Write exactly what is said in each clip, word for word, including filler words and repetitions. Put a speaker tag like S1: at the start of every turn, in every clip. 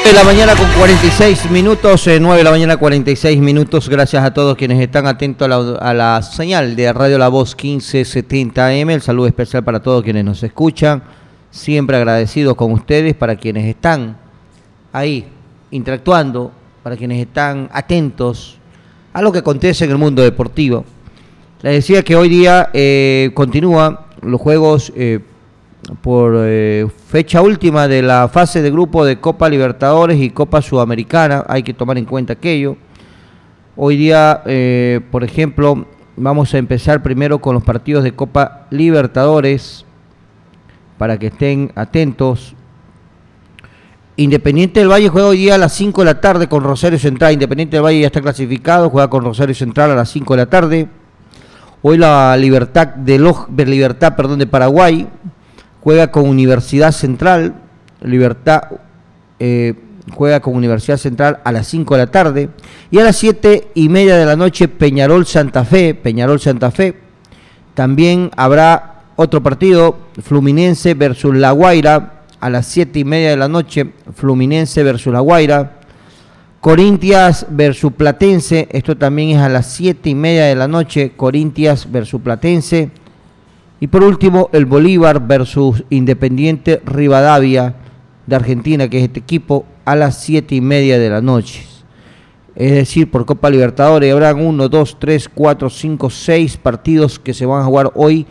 S1: de la mañana con cuarenta y seis minutos, eh, nueve de la mañana cuarenta y seis minutos. Gracias a todos quienes están atentos a la, a la señal de Radio La Voz quince setenta A M. El saludo especial para todos quienes nos escuchan. Siempre agradecidos con ustedes, para quienes están ahí interactuando, para quienes están atentos a lo que acontece en el mundo deportivo. Les decía que hoy día eh, continúan los juegos eh, por eh, fecha última de la fase de grupo de Copa Libertadores y Copa Sudamericana. Hay que tomar en cuenta aquello. Hoy día, eh, por ejemplo, vamos a empezar primero con los partidos de Copa Libertadores, para que estén atentos. Independiente del Valle juega hoy día a las cinco de la tarde con Rosario Central. Independiente del Valle ya está clasificado, juega con Rosario Central a las cinco de la tarde. Hoy la Libertad de, Loj, de Libertad, perdón, de Paraguay juega con Universidad Central. Libertad eh, juega con Universidad Central a las cinco de la tarde. Y a las siete y media de la noche Peñarol Santa Fe. Peñarol Santa Fe. También habrá otro partido, Fluminense versus La Guaira, a las siete y media de la noche, Fluminense versus La Guaira. Corinthians versus Platense, esto también es a las siete y media de la noche, Corinthians versus Platense. Y por último, el Bolívar versus Independiente Rivadavia de Argentina, que es este equipo, a las siete y media de la noche. Es decir, por Copa Libertadores habrán uno, dos, tres, cuatro, cinco, seis partidos que se van a jugar hoy.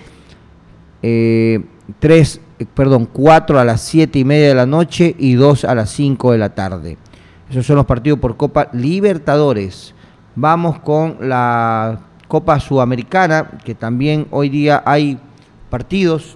S1: Eh, tres, perdón, cuatro a las siete y media de la noche y dos a las cinco de la tarde. Esos son los partidos por Copa Libertadores. Vamos con la Copa Sudamericana, que también hoy día hay partidos.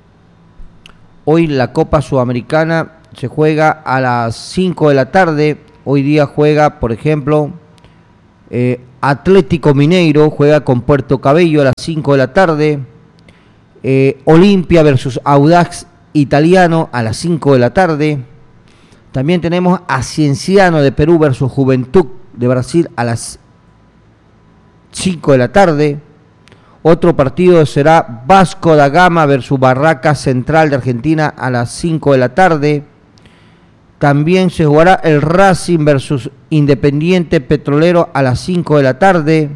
S1: Hoy la Copa Sudamericana se juega a las cinco de la tarde. Hoy día juega, por ejemplo, eh, Atlético Mineiro juega con Puerto Cabello a las cinco de la tarde. Eh, Olimpia versus Audax Italiano a las cinco de la tarde. También tenemos a Cienciano de Perú versus Juventud de Brasil a las cinco de la tarde. Otro partido será Vasco da Gama versus Barracas Central de Argentina a las cinco de la tarde. También se jugará el Racing versus Independiente Petrolero a las cinco de la tarde.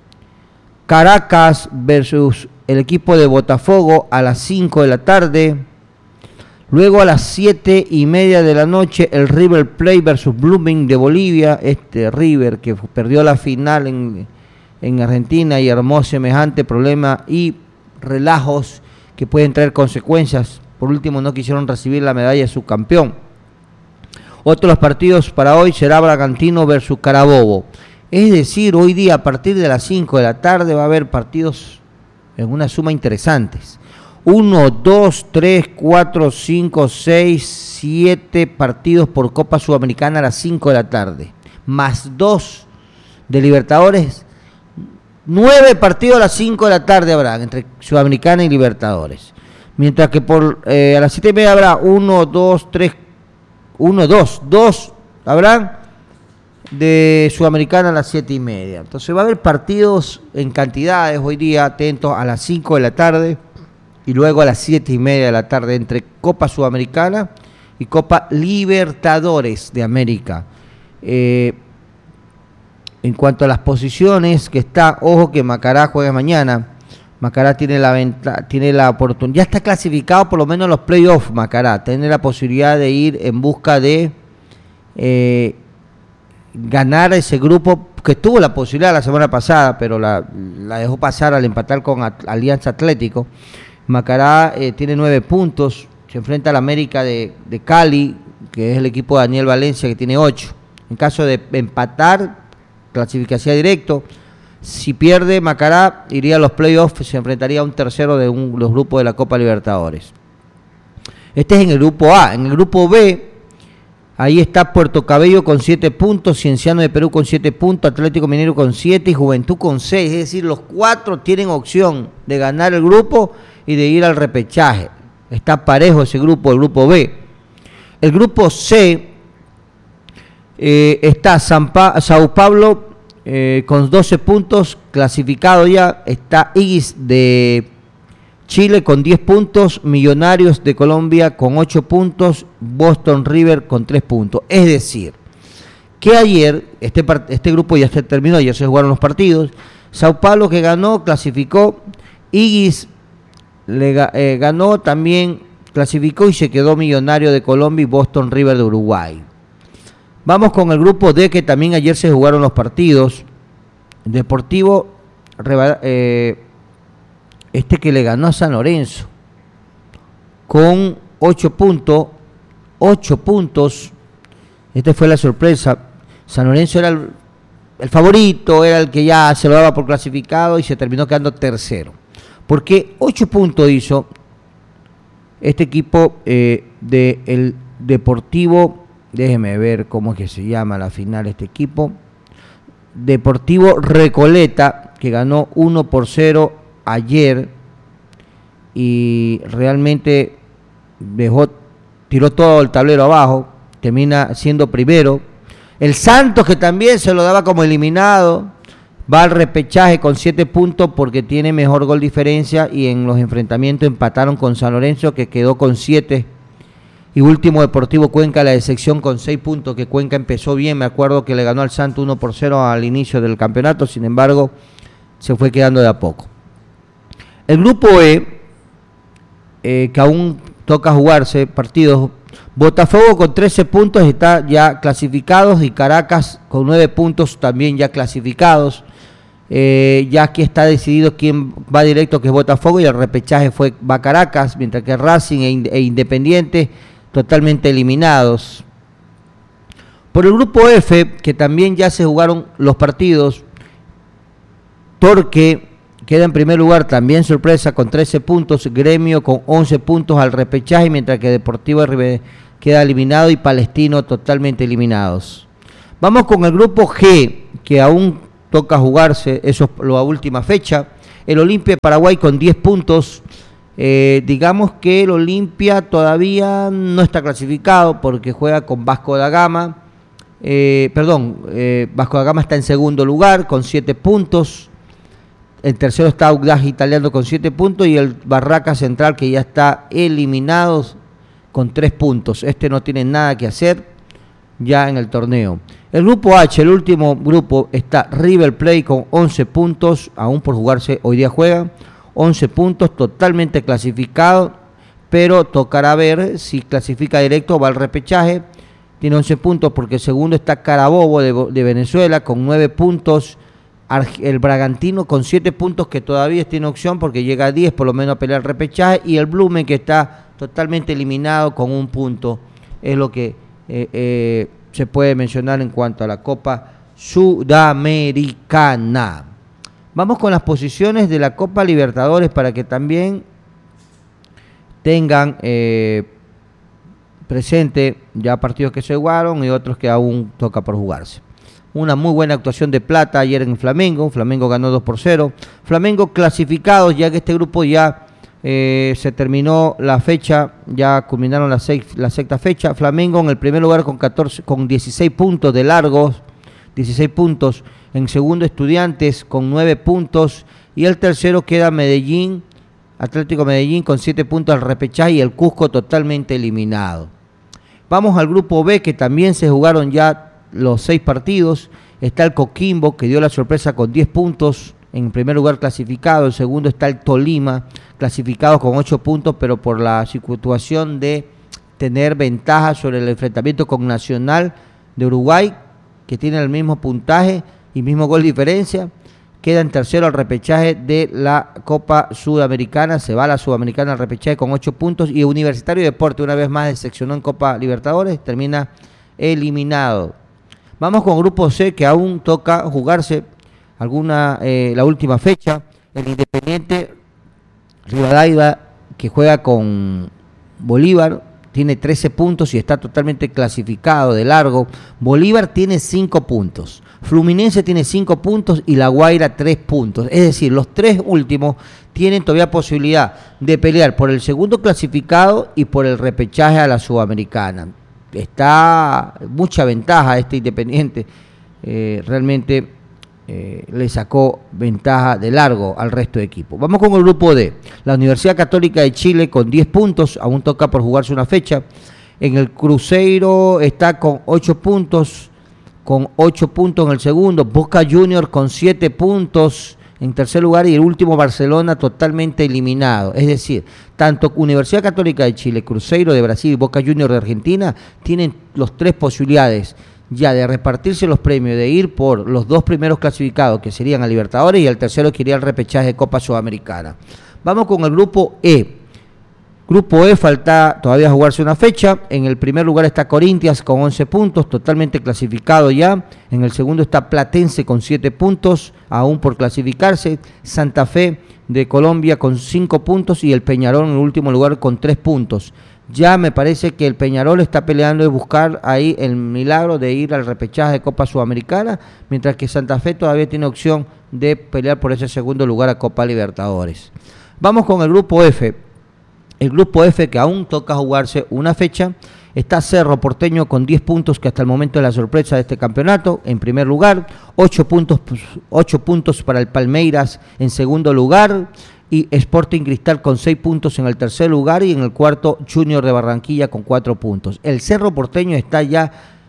S1: Caracas versus el equipo de Botafogo a las cinco de la tarde. Luego a las siete y media de la noche el River Plate versus Blooming de Bolivia. Este River que perdió la final en, en Argentina y armó semejante problema y relajos que pueden traer consecuencias. Por último, no quisieron recibir la medalla de subcampeón. Otro de los partidos para hoy será Bragantino versus Carabobo. Es decir, hoy día a partir de las cinco de la tarde va a haber partidos en una suma interesantes. uno, dos, tres, cuatro, cinco, seis, siete partidos por Copa Sudamericana a las cinco de la tarde. Más dos de Libertadores. nueve partidos a las cinco de la tarde habrá entre Sudamericana y Libertadores. Mientras que por eh, a las siete y media habrá uno, dos, tres, uno, dos, dos habrán de Sudamericana a las siete y media. Entonces va a haber partidos en cantidades hoy día, atentos, a las cinco de la tarde y luego a las siete y media de la tarde entre Copa Sudamericana y Copa Libertadores de América. Eh, en cuanto a las posiciones que está, ojo que Macará juega mañana. Macará tiene la venta, tiene la oportunidad, ya está clasificado por lo menos en los playoffs. Macará tiene la posibilidad de ir en busca de eh, ganar ese grupo que tuvo la posibilidad la semana pasada, pero la, la dejó pasar al empatar con Alianza Atlético. Macará eh, tiene nueve puntos, se enfrenta al América de, de Cali, que es el equipo de Daniel Valencia, que tiene ocho. En caso de empatar, clasificación directo. Si pierde Macará, iría a los playoffs, se enfrentaría a un tercero de un, los grupos de la Copa Libertadores. Este es en el grupo A. En el grupo B, ahí está Puerto Cabello con siete puntos, Cienciano de Perú con siete puntos, Atlético Mineiro con siete y Juventud con seis. Es decir, los cuatro tienen opción de ganar el grupo y de ir al repechaje. Está parejo ese grupo, el grupo B. El grupo C eh, está San pa- Sao Paulo eh, con doce puntos, clasificado ya. Está Igis de Chile con diez puntos, Millonarios de Colombia con ocho puntos, Boston River con tres puntos. Es decir, que ayer, este, este grupo ya se terminó, ayer se jugaron los partidos, Sao Paulo que ganó, clasificó, Igis le, eh, ganó también, clasificó y se quedó Millonario de Colombia y Boston River de Uruguay. Vamos con el grupo D, que también ayer se jugaron los partidos. Deportivo, eh, este que le ganó a San Lorenzo, con ocho puntos, ocho puntos, esta fue la sorpresa. San Lorenzo era el, el favorito, era el que ya se lo daba por clasificado y se terminó quedando tercero. Porque ocho puntos hizo este equipo eh, del Deportivo, déjeme ver cómo es que se llama a la final este equipo, Deportivo Recoleta, que ganó uno por cero ayer y realmente dejó, tiró todo el tablero abajo, termina siendo primero. El Santos, que también se lo daba como eliminado, va al repechaje con siete puntos porque tiene mejor gol diferencia y en los enfrentamientos empataron con San Lorenzo, que quedó con siete. Y último, Deportivo Cuenca, la decepción, con seis puntos, que Cuenca empezó bien, me acuerdo que le ganó al Santos uno por cero al inicio del campeonato, sin embargo, se fue quedando de a poco. El grupo E, eh, que aún toca jugarse partidos, Botafogo con trece puntos está ya clasificados y Caracas con nueve puntos también ya clasificados. Eh, ya aquí está decidido quién va directo, que es Botafogo, y el repechaje fue va Caracas, mientras que Racing e, e Independiente totalmente eliminados. Por el grupo F, que también ya se jugaron los partidos, Torque queda en primer lugar, también sorpresa, con trece puntos, Gremio con once puntos al repechaje, mientras que Deportivo River queda eliminado y Palestino totalmente eliminados. Vamos con el grupo G, que aún toca jugarse, eso es la última fecha. El Olimpia de Paraguay con diez puntos. Eh, digamos que el Olimpia todavía no está clasificado porque juega con Vasco da Gama. Eh, perdón, eh, Vasco da Gama está en segundo lugar con siete puntos. El tercero está Audax Italiano con siete puntos y el Barraca Central, que ya está eliminado, con tres puntos. Este no tiene nada que hacer ya en el torneo. El grupo H, el último grupo, está River Plate con once puntos, aún por jugarse, hoy día juega, once puntos, totalmente clasificado, pero tocará ver si clasifica directo o va al repechaje. Tiene once puntos porque el segundo está Carabobo de, de Venezuela con nueve puntos, el Bragantino con siete puntos, que todavía tiene opción porque llega a diez por lo menos a pelear el repechaje, y el Blumen, que está totalmente eliminado con un punto. Es lo que eh, eh, se puede mencionar en cuanto a la Copa Sudamericana. Vamos con las posiciones de la Copa Libertadores para que también tengan eh, presente ya partidos que se jugaron y otros que aún toca por jugarse. Una muy buena actuación de Plata ayer en Flamengo. Flamengo ganó dos por cero. Flamengo clasificados, ya que este grupo ya eh, se terminó la fecha, ya culminaron la, seis, la sexta fecha. Flamengo en el primer lugar con, catorce, con dieciséis puntos de largos, dieciséis puntos. En segundo, Estudiantes con nueve puntos. Y el tercero queda Medellín, Atlético Medellín con siete puntos al repechaje, y el Cusco totalmente eliminado. Vamos al grupo B, que también se jugaron ya los seis partidos. Está el Coquimbo, que dio la sorpresa con diez puntos, en primer lugar clasificado. El segundo está el Tolima, clasificado con ocho puntos, pero por la situación de tener ventaja sobre el enfrentamiento con Nacional de Uruguay, que tiene el mismo puntaje y mismo gol diferencia, queda en tercero al repechaje de la Copa Sudamericana. Se va a la Sudamericana al repechaje con ocho puntos, y Universitario de Deporte una vez más decepcionó en Copa Libertadores, termina eliminado. Vamos con grupo C, que aún toca jugarse alguna eh, la última fecha. El Independiente Rivadavia, que juega con Bolívar, tiene trece puntos y está totalmente clasificado de largo. Bolívar tiene cinco puntos, Fluminense tiene cinco puntos y La Guaira tres puntos. Es decir, los tres últimos tienen todavía posibilidad de pelear por el segundo clasificado y por el repechaje a la Sudamericana. Está mucha ventaja este Independiente, eh, realmente eh, le sacó ventaja de largo al resto de equipos. Vamos con el grupo D. La Universidad Católica de Chile con diez puntos, aún toca por jugarse una fecha. En el Cruzeiro está con ocho puntos, con ocho puntos en el segundo. Boca Juniors con siete puntos en tercer lugar y el último Barcelona totalmente eliminado. Es decir, tanto Universidad Católica de Chile, Cruzeiro de Brasil y Boca Juniors de Argentina tienen los tres posibilidades ya de repartirse los premios, de ir por los dos primeros clasificados, que serían a Libertadores, y el tercero que iría al repechaje de Copa Sudamericana. Vamos con el grupo E. Grupo E, falta todavía jugarse una fecha. En el primer lugar está Corinthians con once puntos, totalmente clasificado ya. En el segundo está Platense con siete puntos, aún por clasificarse. Santa Fe de Colombia con cinco puntos y el Peñarol en el último lugar con tres puntos. Ya me parece que el Peñarol está peleando y buscar ahí el milagro de ir al repechaje de Copa Sudamericana, mientras que Santa Fe todavía tiene opción de pelear por ese segundo lugar a Copa Libertadores. Vamos con el grupo F. El grupo F, que aún toca jugarse una fecha, está Cerro Porteño con diez puntos, que hasta el momento es la sorpresa de este campeonato, en primer lugar. ocho puntos, ocho puntos para el Palmeiras en segundo lugar, y Sporting Cristal con seis puntos en el tercer lugar, y en el cuarto Junior de Barranquilla con cuatro puntos. El Cerro Porteño está ya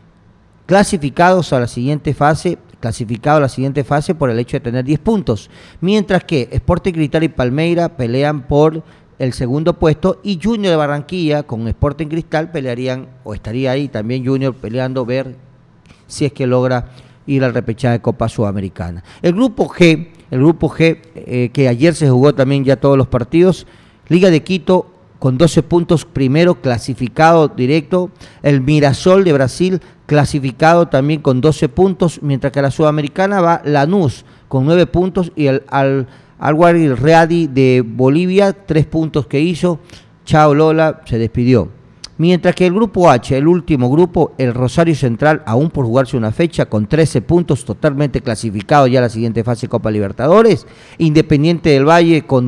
S1: clasificado a la siguiente fase, clasificado a la siguiente fase por el hecho de tener diez puntos, mientras que Sporting Cristal y Palmeiras pelean por el segundo puesto, y Junior de Barranquilla con Sporting Cristal pelearían, o estaría ahí también Junior peleando ver si es que logra ir al repechaje de Copa Sudamericana. El grupo G, el grupo G eh, que ayer se jugó también ya todos los partidos, Liga de Quito con doce puntos, primero clasificado directo, el Mirasol de Brasil clasificado también con doce puntos, mientras que a la Sudamericana va Lanús con nueve puntos y el al Al Ready de Bolivia, tres puntos que hizo. Chao Lola, se despidió. Mientras que el grupo H, el último grupo, el Rosario Central, aún por jugarse una fecha, con trece puntos, totalmente clasificado ya a la siguiente fase de Copa Libertadores. Independiente del Valle con